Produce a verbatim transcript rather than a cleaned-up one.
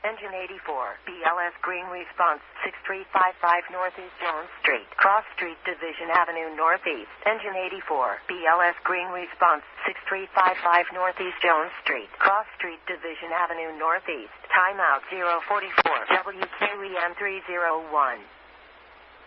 Engine eighty-four, B L S Green Response, six three five five Northeast Jones Street, Cross Street, Division Avenue Northeast. Engine eighty-four, B L S Green Response, six three five five Northeast Jones Street, Cross Street, Division Avenue Northeast. Timeout zero forty-four, W Q E M three oh one.